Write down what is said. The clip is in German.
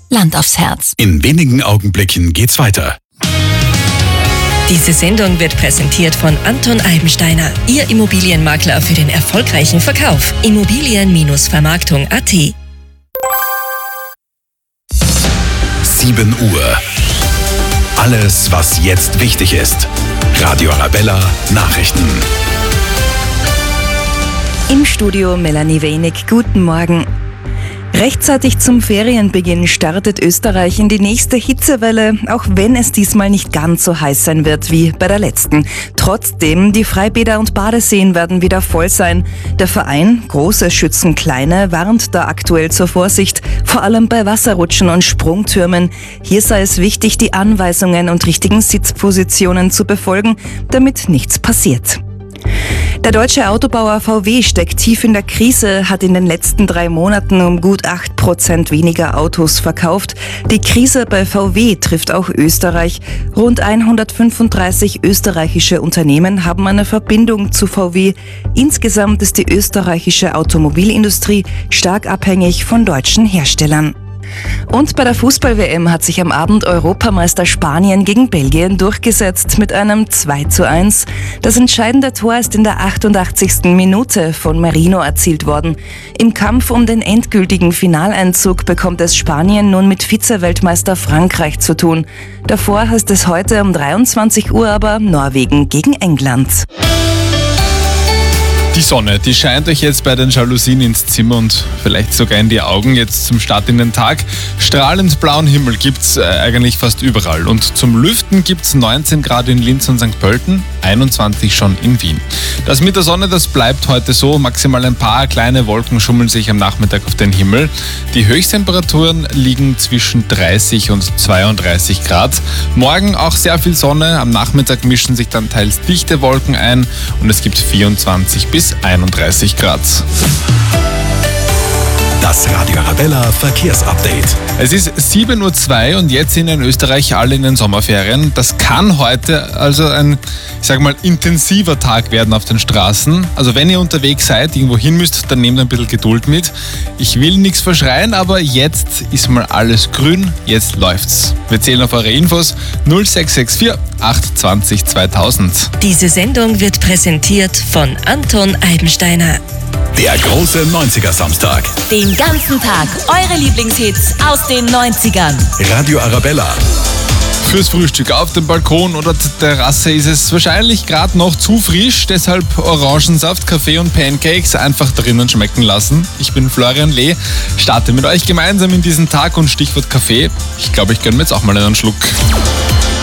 Land aufs Herz. In wenigen Augenblicken geht's weiter. Diese Sendung wird präsentiert von Anton Eibensteiner, Ihr Immobilienmakler für den erfolgreichen Verkauf. Immobilien-Vermarktung.at. 7 Uhr. Alles, was jetzt wichtig ist. Radio Arabella Nachrichten. Im Studio Melanie Wenig. Guten Morgen. Rechtzeitig zum Ferienbeginn startet Österreich in die nächste Hitzewelle, auch wenn es diesmal nicht ganz so heiß sein wird wie bei der letzten. Trotzdem, die Freibäder und Badeseen werden wieder voll sein. Der Verein Große schützen Kleine warnt da aktuell zur Vorsicht, vor allem bei Wasserrutschen und Sprungtürmen. Hier sei es wichtig, die Anweisungen und richtigen Sitzpositionen zu befolgen, damit nichts passiert. Der deutsche Autobauer VW steckt tief in der Krise, hat in den letzten 3 Monaten um gut 8% weniger Autos verkauft. Die Krise bei VW trifft auch Österreich. Rund 135 österreichische Unternehmen haben eine Verbindung zu VW. Insgesamt ist die österreichische Automobilindustrie stark abhängig von deutschen Herstellern. Und bei der Fußball-WM hat sich am Abend Europameister Spanien gegen Belgien durchgesetzt mit einem 2:1. Das entscheidende Tor ist in der 88. Minute von Merino erzielt worden. Im Kampf um den endgültigen Finaleinzug bekommt es Spanien nun mit Vize-Weltmeister Frankreich zu tun. Davor heißt es heute um 23 Uhr aber Norwegen gegen England. Die Sonne, die scheint euch jetzt bei den Jalousien ins Zimmer und vielleicht sogar in die Augen jetzt zum Start in den Tag. Strahlend blauen Himmel gibt's eigentlich fast überall. Und zum Lüften gibt's 19 Grad in Linz und St. Pölten, 21 schon in Wien. Das mit der Sonne, das bleibt heute so. Maximal ein paar kleine Wolken schummeln sich am Nachmittag auf den Himmel. Die Höchsttemperaturen liegen zwischen 30 und 32 Grad. Morgen auch sehr viel Sonne. Am Nachmittag mischen sich dann teils dichte Wolken ein und es gibt 24 bis 31 Grad. Das Radio Arabella Verkehrsupdate. Es ist 7:02 Uhr und jetzt sind in Österreich alle in den Sommerferien. Das kann heute also ein, intensiver Tag werden auf den Straßen. Also wenn ihr unterwegs seid, irgendwo hin müsst, dann nehmt ein bisschen Geduld mit. Ich will nichts verschreien, aber jetzt ist mal alles grün, jetzt läuft's. Wir zählen auf eure Infos 0664 820 2000. Diese Sendung wird präsentiert von Anton Eibensteiner. Der große 90er-Samstag. Den ganzen Tag eure Lieblingshits aus den 90ern. Radio Arabella. Fürs Frühstück auf dem Balkon oder der Terrasse ist es wahrscheinlich gerade noch zu frisch, deshalb Orangensaft, Kaffee und Pancakes einfach drinnen schmecken lassen. Ich bin Florian Lee, starte mit euch gemeinsam in diesen Tag und Stichwort Kaffee. Ich glaube, ich gönne mir jetzt auch mal einen Schluck.